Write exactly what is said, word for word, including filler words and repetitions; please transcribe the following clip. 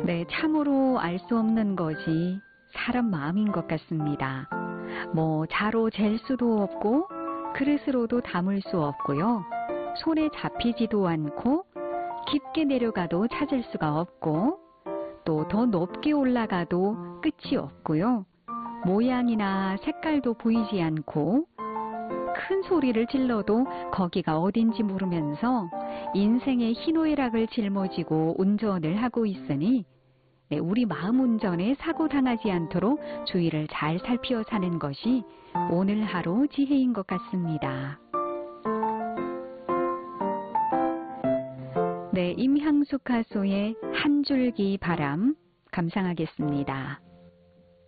네, 참으로 알 수 없는 것이 사람 마음인 것 같습니다. 뭐 자로 잴 수도 없고 그릇으로도 담을 수 없고요. 손에 잡히지도 않고 깊게 내려가도 찾을 수가 없고 또 더 높게 올라가도 끝이 없고요. 모양이나 색깔도 보이지 않고 큰 소리를 질러도 거기가 어딘지 모르면서 인생의 희노애락을 짊어지고 운전을 하고 있으니 네, 우리 마음 운전에 사고 당하지 않도록 주의를 잘 살피어 사는 것이 오늘 하루 지혜인 것 같습니다. 네, 임향숙 가수의 한 줄기 바람 감상하겠습니다.